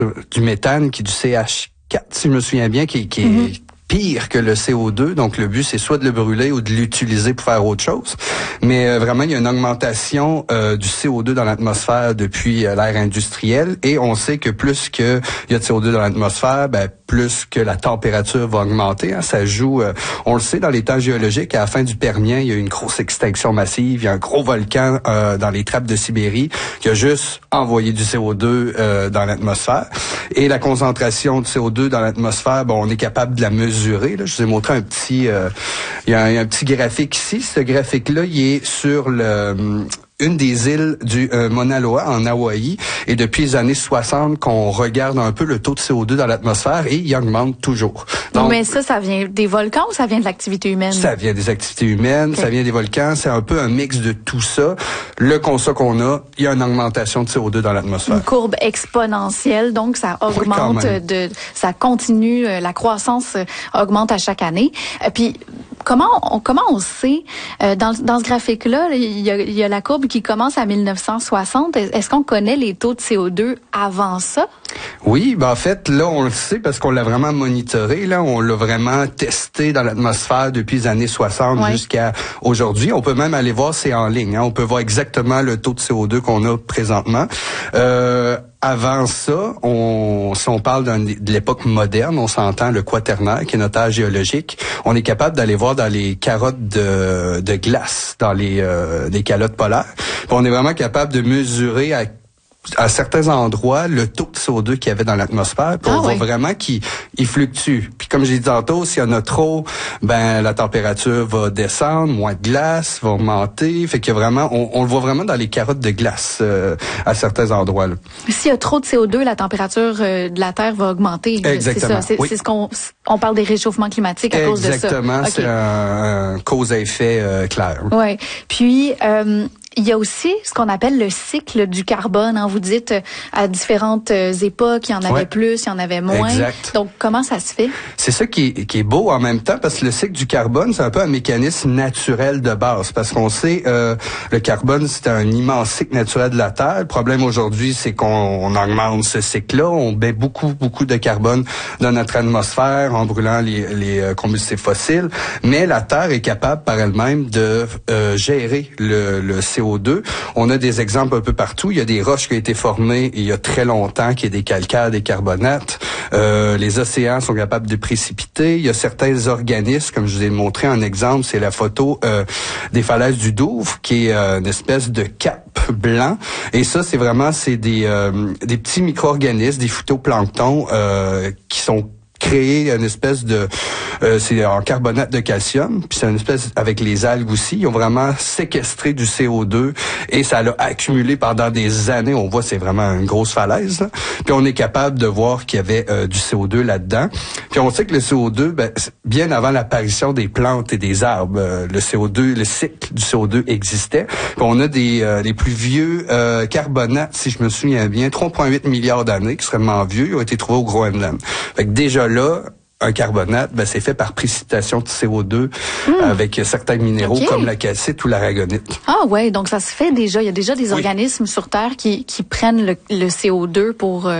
du méthane, qui est du CH4, si je me souviens bien, qui est pire que le CO2. Donc, le but, c'est soit de le brûler ou de l'utiliser pour faire autre chose. Mais vraiment, il y a une augmentation du CO2 dans l'atmosphère depuis l'ère industrielle. Et on sait que plus qu'il y a de CO2 dans l'atmosphère, plus que la température va augmenter. Hein. Ça joue, on le sait, dans les temps géologiques, à la fin du Permien, il y a eu une grosse extinction massive. Il y a un gros volcan dans les trappes de Sibérie qui a juste envoyé du CO2 dans l'atmosphère. Et la concentration de CO2 dans l'atmosphère, on est capable de la mesurer. Là. Je vous ai montré un petit... il y a un petit graphique ici. Ce graphique-là, il est sur une des îles du Mauna Loa en Hawaï. Et depuis les années 60 qu'on regarde un peu le taux de CO2 dans l'atmosphère et il augmente toujours. Donc, mais ça vient des volcans ou ça vient de l'activité humaine? Ça vient des activités humaines, ça vient des volcans. C'est un peu un mix de tout ça. Le constat qu'on a, il y a une augmentation de CO2 dans l'atmosphère. Une courbe exponentielle, donc ça augmente, ça continue, la croissance augmente à chaque année. Puis comment on sait, dans ce graphique-là, il y a la courbe qui commence à 1960. Est-ce qu'on connaît les taux de CO2 avant ça? Oui, en fait, là, on le sait parce qu'on l'a vraiment monitoré. Là, on l'a vraiment testé dans l'atmosphère depuis les années 60 jusqu'à aujourd'hui. On peut même aller voir, c'est en ligne. Hein. On peut voir exactement le taux de CO2 qu'on a présentement. Avant ça, si on parle de l'époque moderne, on s'entend le quaternaire, qui est notre âge géologique. On est capable d'aller voir dans les carottes de glace, dans les calottes polaires. Puis on est vraiment capable de mesurer à certains endroits le taux de CO2 qu'il y avait dans l'atmosphère, puis on voit vraiment qu'il fluctue. Puis comme j'ai dit tantôt, s'il y en a trop, la température va descendre, moins de glace va augmenter, fait que vraiment on le voit vraiment dans les carottes de glace à certains endroits. Là. S'il y a trop de CO2, la température de la Terre va augmenter. Exactement. C'est ça. C'est ce on parle des réchauffements climatiques à cause de ça. Exactement, c'est un cause à effet clair. Ouais. Puis il y a aussi ce qu'on appelle le cycle du carbone. Hein. Vous dites à différentes époques, il y en avait plus, il y en avait moins. Exact. Donc, comment ça se fait? C'est ça qui est beau en même temps, parce que le cycle du carbone, c'est un peu un mécanisme naturel de base. Parce qu'on sait, le carbone, c'est un immense cycle naturel de la Terre. Le problème aujourd'hui, c'est qu'on augmente ce cycle-là. On met beaucoup de carbone dans notre atmosphère en brûlant les combustibles fossiles. Mais la Terre est capable par elle-même de gérer le CO2. On a des exemples un peu partout. Il y a des roches qui ont été formées il y a très longtemps, qui est des calcaires, des carbonates. Les océans sont capables de précipiter. Il y a certains organismes, comme je vous ai montré un exemple, c'est la photo des falaises du Douvre, qui est une espèce de cap blanc. Et ça, c'est des petits micro-organismes, des phytoplanctons qui sont créés une espèce de c'est en carbonate de calcium, puis c'est une espèce avec les algues aussi, ils ont vraiment séquestré du CO2 et ça l'a accumulé pendant des années. On voit, c'est vraiment une grosse falaise. Là. Puis on est capable de voir qu'il y avait du CO2 là-dedans. Puis on sait que le CO2, bien avant l'apparition des plantes et des arbres, le CO2, le cycle du CO2 existait. Puis on a les plus vieux carbonates, si je me souviens bien, 3,8 milliards d'années, extrêmement vieux, ils ont été trouvés au Groenland. Fait que déjà là, un carbonate, c'est fait par précipitation de CO2 avec certains minéraux comme la calcite ou l'aragonite. Ah ouais, donc ça se fait déjà. Il y a déjà des organismes sur Terre qui prennent le CO2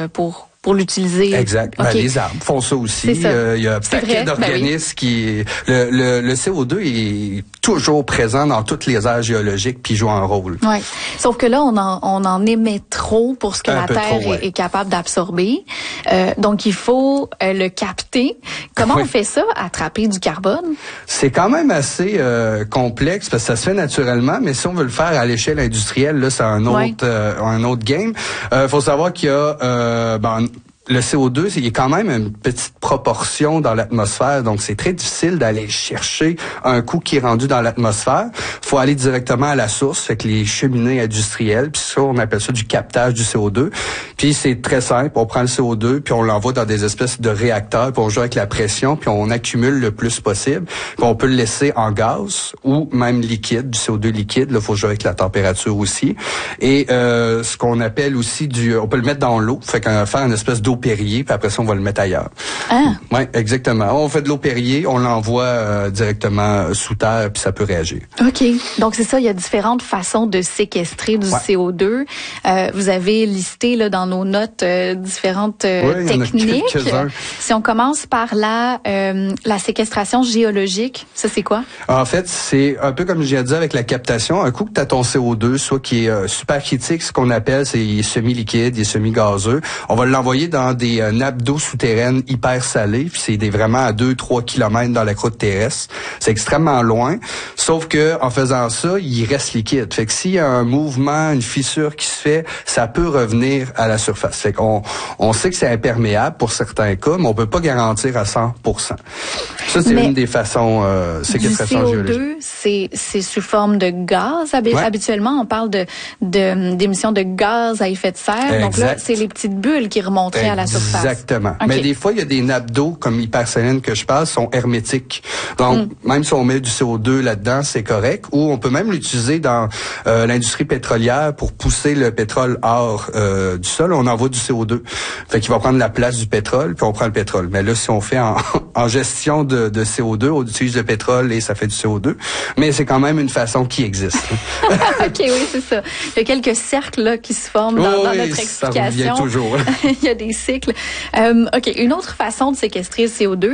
pour l'utiliser. Exact. Les arbres font ça aussi. Il y a un paquet d'organismes qui... Le CO2 est toujours présent dans toutes les aires géologiques puis joue un rôle. Oui. Sauf que là, on en émet trop pour ce que la Terre est capable d'absorber. Donc, il faut le capter. Comment on fait ça, attraper du carbone? C'est quand même assez complexe parce que ça se fait naturellement, mais si on veut le faire à l'échelle industrielle, là, c'est un autre game. Faut savoir qu'il y a le CO2, il y a quand même une petite proportion dans l'atmosphère, donc c'est très difficile d'aller chercher un coup qui est rendu dans l'atmosphère. Faut aller directement à la source, fait que les cheminées industrielles, puis ça, on appelle ça du captage du CO2. Puis c'est très simple, on prend le CO2, puis on l'envoie dans des espèces de réacteurs, puis on joue avec la pression, puis on accumule le plus possible. Puis on peut le laisser en gaz ou même liquide, du CO2 liquide. Là, faut jouer avec la température aussi. Et ce qu'on appelle aussi on peut le mettre dans l'eau, fait qu'on va faire une espèce d'eau l'eau Perrier, puis après ça, on va le mettre ailleurs. Ah. Oui, exactement. On fait de l'eau Perrier, on l'envoie directement sous terre, puis ça peut réagir. OK. Donc, c'est ça, il y a différentes façons de séquestrer du CO2. Vous avez listé là, dans nos notes différentes techniques. Si on commence par la séquestration géologique, ça c'est quoi? En fait, c'est un peu comme je viens de dire avec la captation. Un coup que tu as ton CO2, soit qui est super critique, ce qu'on appelle, c'est il est semi-liquide, il est semi-gazeux, on va l'envoyer dans des nappes d'eau souterraines hyper salées, puis c'est vraiment à 2-3 kilomètres dans la croûte terrestre. C'est extrêmement loin, sauf que en faisant ça, il reste liquide. Fait que s'il y a un mouvement, une fissure qui se fait, ça peut revenir à la surface. Fait qu'on sait que c'est imperméable pour certains cas, mais on peut pas garantir à 100%. Ça, c'est une des façons séquestration géologique. Du CO2, c'est sous forme de gaz. Habituellement, on parle d'émissions de gaz à effet de serre. Exact. Donc là, c'est les petites bulles qui remonteraient à la surface. Exactement. Okay. Mais des fois, il y a des nappes d'eau, comme hypersalines que je parle, sont hermétiques. Donc, même si on met du CO2 là-dedans, c'est correct. Ou on peut même l'utiliser dans l'industrie pétrolière pour pousser le pétrole hors du sol. On envoie du CO2. Fait qu'il va prendre la place du pétrole, puis on prend le pétrole. Mais là, si on fait en gestion de CO2, on utilise le pétrole et ça fait du CO2. Mais c'est quand même une façon qui existe. OK, oui, c'est ça. Il y a quelques cercles là, qui se forment dans notre explication. Ça revient toujours. Il y a des cycles. OK, une autre façon de séquestrer le CO2,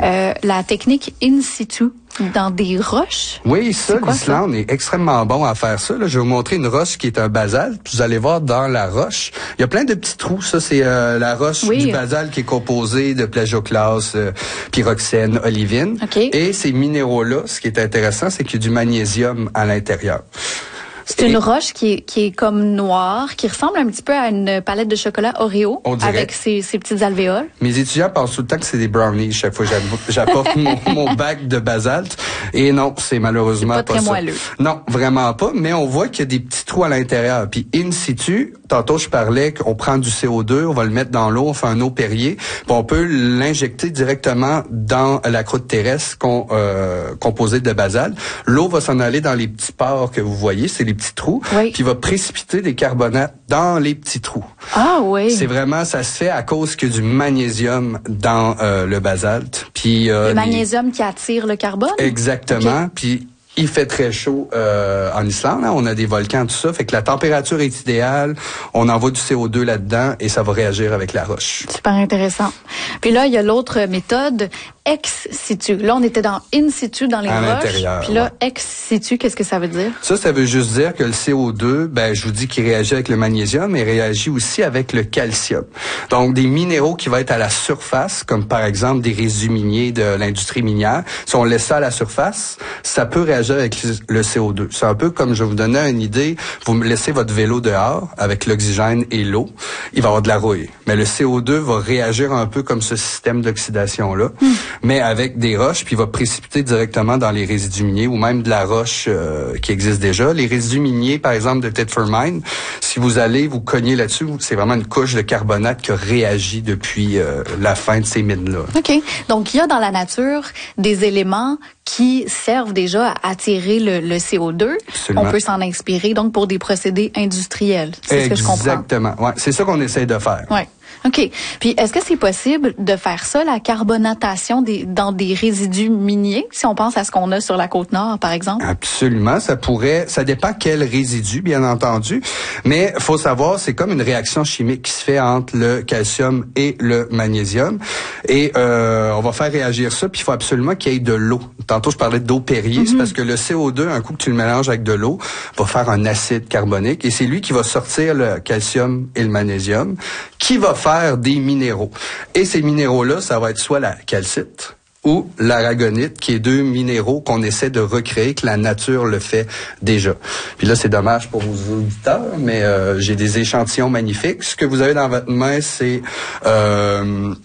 la technique in situ. Dans des roches? Oui, ça, l'Islande est extrêmement bon à faire ça. Là, je vais vous montrer une roche qui est un basalte. Vous allez voir dans la roche, il y a plein de petits trous. Ça, c'est la roche du basalte qui est composée de plagioclase, pyroxène, olivine. Okay. Et ces minéraux-là, ce qui est intéressant, c'est qu'il y a du magnésium à l'intérieur. C'est une roche qui est comme noire, qui ressemble un petit peu à une palette de chocolat Oreo avec ses petites alvéoles. Mes étudiants pensent tout le temps que c'est des brownies chaque fois que j'apporte mon bac de basalte. Et non, c'est malheureusement pas très ça. Moelleux. Non, vraiment pas. Mais on voit qu'il y a des petits trous à l'intérieur. Puis in situ, tantôt je parlais qu'on prend du CO2, on va le mettre dans l'eau, on fait un eau Perrier, puis on peut l'injecter directement dans la croûte terrestre composée de basalte. L'eau va s'en aller dans les petits pores que vous voyez, c'est les petits trous, puis va précipiter des carbonates dans les petits trous. Ah oui. C'est vraiment, ça se fait à cause qu'il y a du magnésium dans le basalte. Puis le magnésium qui attire le carbone? Exactement. Okay. Puis il fait très chaud en Islande, hein? On a des volcans, tout ça. Fait que la température est idéale. On envoie du CO2 là-dedans et ça va réagir avec la roche. Super intéressant. Puis là, il y a l'autre méthode, ex situ. Là, on était dans in situ, dans les roches. Puis là, ex situ, qu'est-ce que ça veut dire? Ça veut juste dire que le CO2, je vous dis qu'il réagit avec le magnésium, mais il réagit aussi avec le calcium. Donc, des minéraux qui vont être à la surface, comme par exemple des résidus miniers de l'industrie minière, si on laisse ça à la surface, ça peut réagir avec le CO2. C'est un peu comme je vous donnais une idée, vous me laissez votre vélo dehors avec l'oxygène et l'eau, il va y avoir de la rouille. Mais le CO2 va réagir un peu comme ce système d'oxydation-là, mais avec des roches, puis il va précipiter directement dans les résidus miniers ou même de la roche qui existe déjà. Les résidus miniers, par exemple, de Thetford Mine, si vous allez vous cogner là-dessus, c'est vraiment une couche de carbonate qui réagit depuis la fin de ces mines-là. OK. Donc, il y a dans la nature des éléments qui servent déjà à attirer le CO2. Absolument. On peut s'en inspirer donc pour des procédés industriels. C'est ce que je comprends. Exactement. Ouais, c'est ça qu'on essaie de faire. Ouais. OK. Puis, est-ce que c'est possible de faire ça, la carbonatation dans des résidus miniers, si on pense à ce qu'on a sur la Côte-Nord, par exemple? Absolument. Ça dépend quel résidu, bien entendu. Mais faut savoir, c'est comme une réaction chimique qui se fait entre le calcium et le magnésium. Et on va faire réagir ça, puis il faut absolument qu'il y ait de l'eau. Tantôt, je parlais d'eau Perrier, c'est parce que le CO2, un coup que tu le mélanges avec de l'eau, va faire un acide carbonique. Et c'est lui qui va sortir le calcium et le magnésium, qui va faire des minéraux. Et ces minéraux-là, ça va être soit la calcite ou l'aragonite, qui est deux minéraux qu'on essaie de recréer, que la nature le fait déjà. Puis là, c'est dommage pour vos auditeurs, mais j'ai des échantillons magnifiques. Ce que vous avez dans votre main, c'est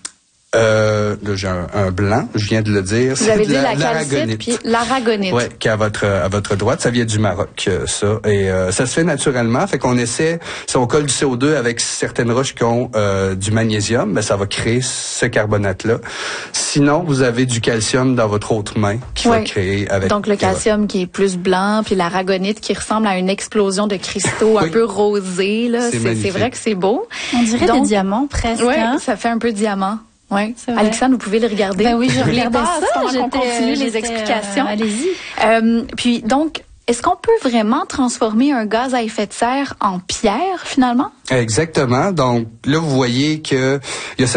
Là, j'ai un blanc, je viens de le dire. Vous avez dit la calcite puis l'aragonite. Oui, qui est à votre droite. Ça vient du Maroc, ça. Et ça se fait naturellement. Fait qu'on essaie, si on colle du CO2 avec certaines roches qui ont du magnésium, ben ça va créer ce carbonate-là. Sinon, vous avez du calcium dans votre autre main qui va créer avec... Donc, le calcium qui est plus blanc, puis l'aragonite qui ressemble à une explosion de cristaux un peu rosés, là. C'est vrai que c'est beau. On dirait des diamants, presque. Oui, ça fait un peu diamant. Oui, Alexandre, vous pouvez le regarder. Ben oui, je regardais ça. Pendant qu'on continue les explications. Allez-y. Puis donc, est-ce qu'on peut vraiment transformer un gaz à effet de serre en pierre, finalement? Exactement. Donc, là, vous voyez que il y a